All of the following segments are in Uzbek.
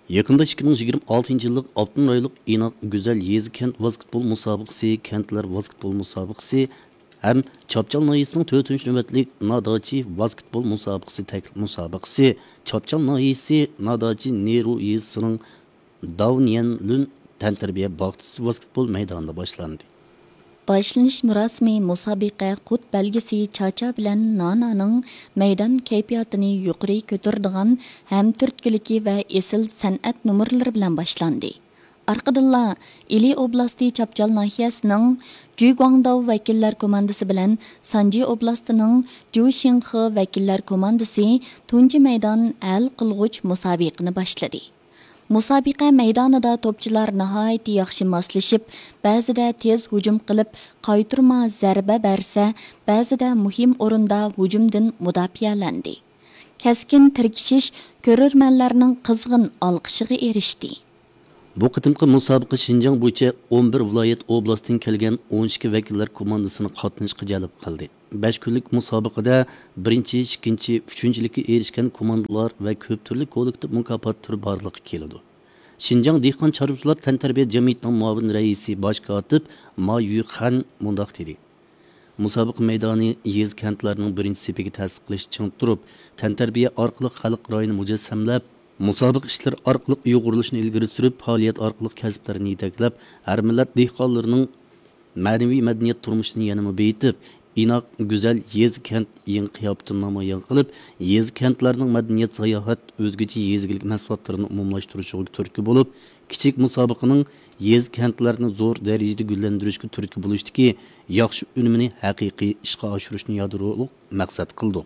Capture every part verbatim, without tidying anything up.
Yakında ikki ming yigirma oltinchi yıllık altın aylık İnak Güzel Yezi Kent Basketbol Musabıqası, Kentler Basketbol Musabıqası hem Çapçal Nayisi'nin dördüncü nöbetlik Nadachi Basketbol Musabıqası teklif musabıqası, Çapçal Nayisi Nadachi Neru Yezisi'nin Davniyenlün Tenterbiye Baxtısı Basketbol meydanında başlandı. Başlanış murasimi musabiqe qut belgisi Çaça bilen Nana'nın meydan keyfiyatını yuqori kötürdüğün hem türtküliki ve esil sanat numurları bilen başlandı. Arqadilla İli Oblasti Çapçal nahiyasının Juguangdao vekiller komandası bilen Sanji Oblastining Juxinghe vekiller komandası tunji meydan hal qilg'uch musabiqini başladı. Musabiqa meydanida topchilar nihoyat yaxshi moslashib, ba'zida tez hujum qilib, qaytirma zarba bersa, ba'zida muhim o'rinda hujumdan mudofialandi. Keskin tirkishish ko'rurmanlarning qizg'in olqishiga erishdi. Bu qitimqi musobaqa Şinjan bo'yicha o'n bir viloyat oblastdan kelgan o'n ikki vakillar komandasini qatnashga jalb qildi. besh kunlik musobaqada birinchi, ikkinchi, uchinchilikka erishgan komandalar va ko'p turli kollektiv mukofot turi borligi keladi. Şinjan Dehqon Chorvachilar tantarbiya jamiyatining muavin raisi bosh kotib Ma Yuxan mundaq dedi. Musobaqa maydoni yez kantlarining birinchi sepiga ta'sis qilish uchun turib, tantarbiya orqali xalq ro'yini mujassamlab, musobaqa ishlari orqali uyg'urilishni ilgari surib, faoliyat orqali kasblarini yetaklab, har millat dehqonlarining ma'naviy madaniyat turmushini yanada beyitib, İnak Güzel Yez Kent yeni qiyafetini namoyon qilib, yez kentlarning madaniyat sayohat o'zgacha yezgilik mahsulotlarini umumlashtirishga turtki bo'lib, kichik musobaqaning yez kentlarni zo'r darajada gullantirishga turtki bo'lishdiki, yaxshi unumini haqiqiy ishga oshirishni yadroliq maqsad qildik.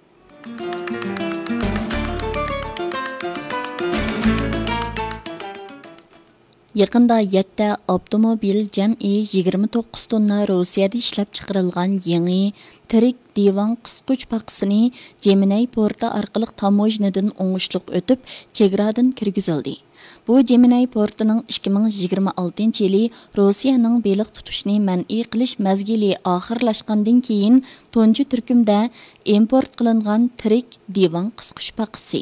Yaqında yetti avtomobil jam'i yigirma to'qqiz tonna Rossiyada ishlab chiqarilgan yangi tirik divan qisquch paqisini Gemini porti orqali tamojnadan o'ngishliq o'tib, chegaradan kirgizildi. Bu Gemini portining ikki ming yigirma oltinchi yili Rossiyaning beliq tutishni man'iy qilish mazgili oxirlashgandan keyin tunji turkumda import qilingan tirik divan qisquch paqisi.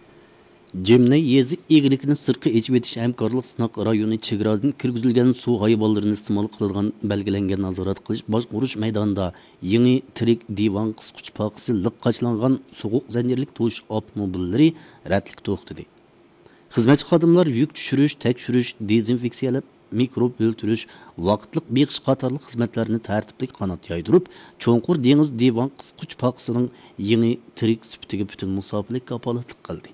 Gemini yezi egilikini sirqi echib etish hamkorlik sinoq rayoni chegaradan kirgizilgan suv hayvonlarini iste'mol qiladigan belgilangan nazorat qilish bosh urush maydonida yangi tirik divan qisquch paqisi liqqachlangan sovuq zanjirlik to'sh avtomobillari radlik to'xtadi. Xizmatchi xodimlar yuk tushirish, tekshirish, dezinfeksiyalab, mikrob o'ltirish, vaqtliq beqish qatorli xizmatlarni tartibli qanot yoydirib, cho'nqur dengiz divan qisquch paqisining yangi tirik sifatiga butun musofilik kapolatlik qildi.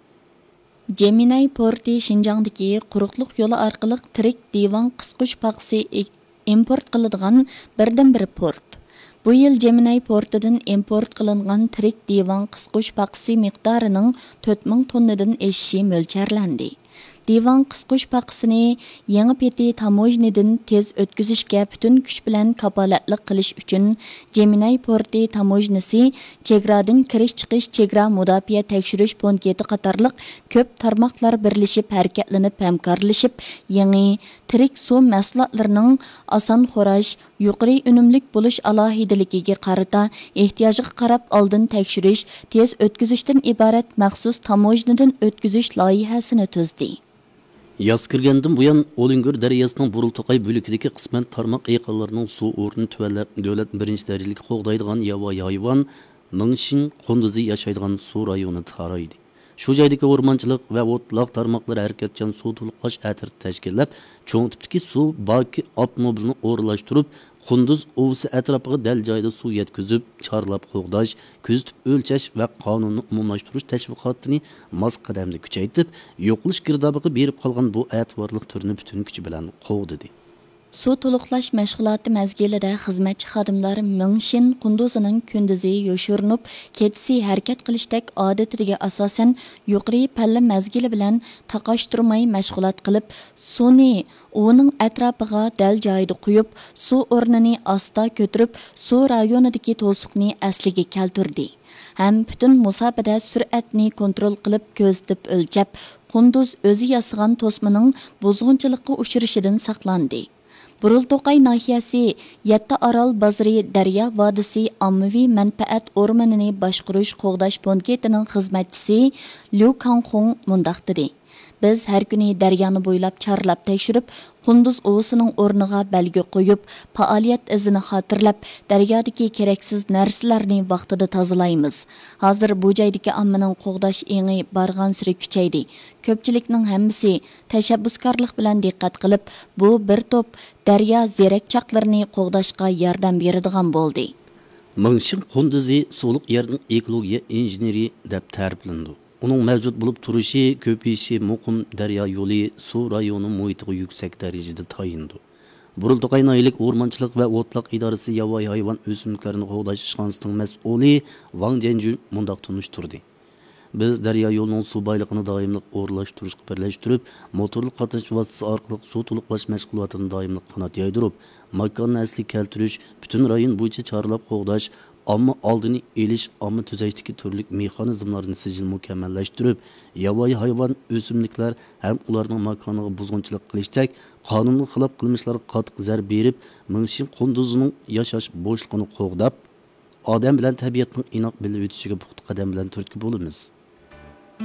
Gemini porti Şinjangdagi quruqliq yo'li orqali tirik divan qisquch paqisi import qiladigan birdan-bir port. Bu yil Gemini portidan import qilingan tirik divan qisquch paqisi miqdorining to'rt ming tonnadan eshishi mo'ljallanadi. Divan qisquch paqisini yangi peti tamojnadan tez o'tkazishga butun kuch bilan kapolatlik qilish uchun Gemini porti tamojnasi chegaradan kirish chiqish chegara mudofaa tekshirish punkti qatorliq ko'p tarmoqlar birlashib harakatlanib hamkorlashib yangi tirik suv mahsulotlarining oson xo'rash, yuqori unumlik bo'lish alohidaligiga qarata ehtiyojiga qarab oldin tekshirish, tez o'tkazishdan iborat maxsus tamojnadan o'tkazish loyihasini tuzdi. Yaz kirgandan buyon Olingor daryosining Burulto'qay bo'ligidagi qisman tarmoq yaqinlarining suv o'rnini tuvanlab davlat birinchi darajalik qo'g'daydigan yovvoyi hayvon Mingshin qunduzi yashaydigan suv rayoni taraydi. Shu joydagi o'rmonchilik va o'tloq tarmoqlar harakatchan suv to'liqlash atirni tashkillab, cho'ng tipdagi suv balki avtomobilni o'rlashtirib, Qunduz ovsi atrofiga dal joyda suv yetkazib, chorlab qo'g'dash, kuzatib o'lchash va qonunni umumlashtirish tashviqotini mos qadamda kuchaytirib, yo'qlish girdobiga berib qolgan bu e'tiborli turni butun kuchi bilan qo'g'didi. Suv to'liqlash mashg'uloti mazgilida xizmatchi xodimlar Mingshin qunduzining kunduzi yo'shirinib, kechasi harakat qilishdek odatiga asosan yuqori palla mazgili bilan taqoshtirmay mashg'ulot qilib, suvni uning atrofiga dal joyida quyib, suv o'rnini asta ko'tarib, suv rayonidagi to'siqni asliga keltirdi. Ham butun musobaqada sur'atni kontrol qilib, ko'zitib o'lchab, qunduz o'zi yasagan to'smaning buzg'unchilikqa uchrishidan saqlandi. Burulto'qay nahiyasi yetti Aral Bazri Daryo vodisi ommaviy manfaat o'rmonini boshqarish qo'g'dash punktining xizmatchisi Liu Kangxong mundaq dedi. Biz har kuni daryoni bo'ylab charlab tekshirib, Qunduz ovisining o'rniga belgi qo'yib, faoliyat izini xotirlab, daryodagi keraksiz narsalarni vaqtida tozalaymiz. Hozir bu joydagi ommaning qo'g'dash engi bargan siri kuchaydi. Ko'pchilikning hammasi tashabbuskorlik bilan diqqat qilib, bu bir to'p daryo zerakchoqlarini qo'g'dashga yordam beradigan bo'ldi. Mingshim Qunduzi so'liq yerning ekologiya injeneri deb ta'riflandi. Uning mavjud bo'lib turishi, ko'payishi muqim daryo yo'li suv rayoni muhitiga yuksak darajada tayindi. Burultoqay noyilik o'rmonchilik va o'tliq idorasi yovvoyi hayvon o'simliklarini qo'g'dash ishxonasining mas'uli Wang Jianjun mundoq tunishtirdi. Biz daryo yo'lining suv boyligini doimli o'rlashtirishga birlashtirib, motorli qatnash vositasi orqali suv to'liqlash mashg'ulotini doimli qanot yoydirib, makonni asli keltirish, butun rayon bo'yicha chorlab qo'g'dash, ammo oldini elish, ammo tuzashdagi turli mexanizmlarni sijil mukammallashtirib, yovvoyi hayvon o'simliklar ham ularning makoniga buzg'unchilik qilishdek qonunga xilof qilmishlarga qattiq zarb berib, Mingshim Qunduzining yashash bo'shligini qo'g'dab, odam bilan tabiatning inoq bilib o'tishiga puxta qadam bilan turtki bo'lamiz.